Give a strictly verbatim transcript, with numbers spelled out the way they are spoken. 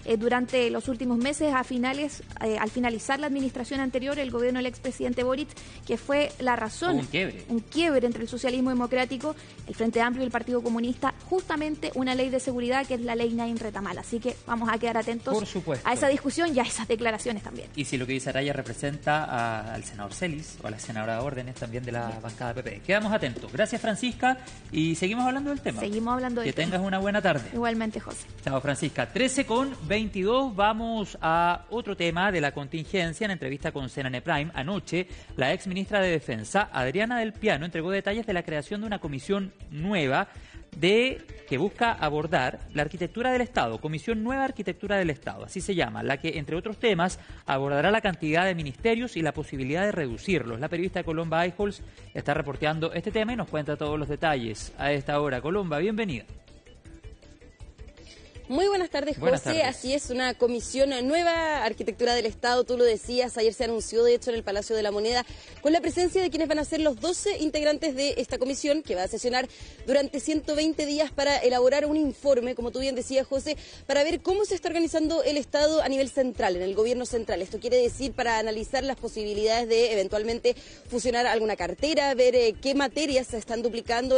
eh, durante los últimos meses a finales, eh, al finalizar la administración anterior, el gobierno del expresidente Boric, que fue la razón, un quiebre. un quiebre entre el socialismo democrático, el Frente Amplio y el Partido Comunista, justamente una ley de seguridad que es la ley Nain Retamal. Así que vamos a quedar atentos Por supuesto. a esa discusión y a esas declaraciones también. Y si lo que dice Araya representa a, al senador Celis o a la senadora Órdenes también de la bancada P P. Quedamos atentos. Gracias, Francisca, y seguimos hablando del tema. Seguimos hablando del Que tema. tengas una buena tarde. Igualmente, José. Chao, Francisca. trece con veintidós, vamos a otro tema de la contingencia. En entrevista con C N N Prime anoche, la ex ministra de Defensa, Adriana del Piano, entregó detalles de la creación de una comisión nueva de que busca abordar la arquitectura del Estado, Comisión Nueva Arquitectura del Estado, así se llama, la que, entre otros temas, abordará la cantidad de ministerios y la posibilidad de reducirlos. La periodista Colomba Eichholz está reporteando este tema y nos cuenta todos los detalles a esta hora. Colomba, bienvenida. Muy buenas tardes, José. Buenas tardes. Así es, una comisión nueva, arquitectura del Estado, tú lo decías, ayer se anunció de hecho en el Palacio de la Moneda, con la presencia de quienes van a ser los doce integrantes de esta comisión, que va a sesionar durante ciento veinte días para elaborar un informe, como tú bien decías, José, para ver cómo se está organizando el Estado a nivel central, en el gobierno central. Esto quiere decir para analizar las posibilidades de eventualmente fusionar alguna cartera, ver eh, qué materias se están duplicando